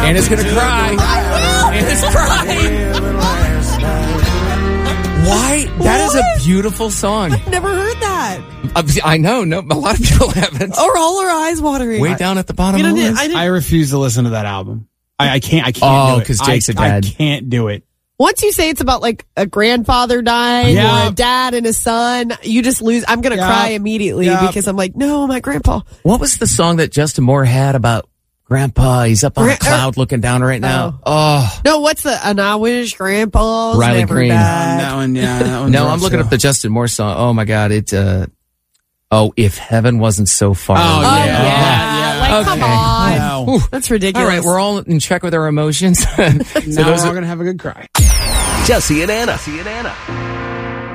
Anna's going to cry. Anna's crying. Why? That is a beautiful song. I've never heard that. I know. No, a lot of people haven't. Or all our eyes watering. Way down at the bottom of the list. I refuse to listen to that album. I can't do it. Oh, because Jake's a dad. I can't do it. Once you say it's about like a grandfather dying or a dad and a son, you just lose. I'm going to cry immediately because I'm like, no, my grandpa. What was the song that Justin Moore had about Grandpa? He's up on a cloud looking down right now. Oh. No, what's and I wish Grandpa's Riley never Green. died. That one, that one. No, I'm looking up the Justin Moore song. Oh my God. If Heaven Wasn't So Far. Oh, Away. yeah. Like, come on. No. That's ridiculous. All right, we're all in check with our emotions. Now we're all going to have a good cry. Jesse and Anna.